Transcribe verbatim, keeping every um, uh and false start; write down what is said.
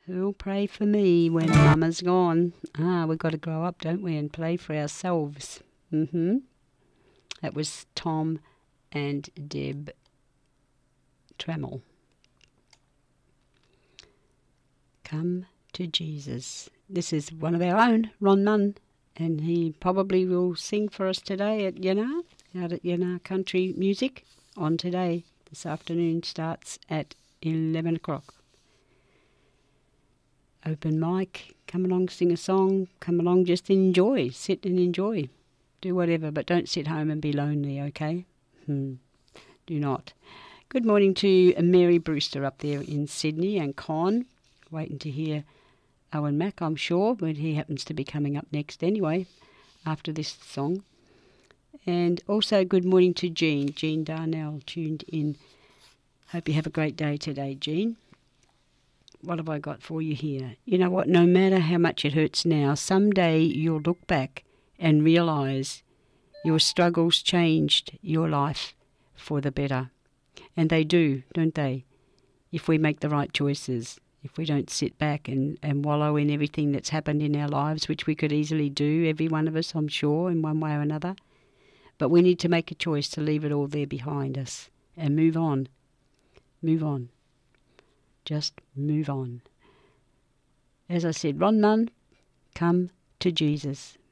Who'll pray for me when Mama's gone? Ah, we've got to grow up, don't we, and play for ourselves. Mm-hmm. That was Tom and Deb Trammell. Come to Jesus. This is one of our own, Ron Munn, and he probably will sing for us today at Yanar, out at Yanar Country Music on today. This afternoon starts at eleven o'clock. Open mic, come along, sing a song, come along, just enjoy, sit and enjoy. Do whatever, but don't sit home and be lonely, okay? Hmm. Do not. Good morning to Mary Brewster up there in Sydney and Con. Waiting to hear Owen Mack, I'm sure, but he happens to be coming up next anyway, after this song. And also good morning to Jean, Jean Darnell, tuned in. Hope you have a great day today, Jean. What have I got for you here? You know what, no matter how much it hurts now, someday you'll look back and realise your struggles changed your life for the better. And they do, don't they? If we make the right choices. If we don't sit back and, and wallow in everything that's happened in our lives, which we could easily do, every one of us, I'm sure, in one way or another. But we need to make a choice to leave it all there behind us and move on. Move on. Just move on. As I said, Ron Munn, come to Jesus.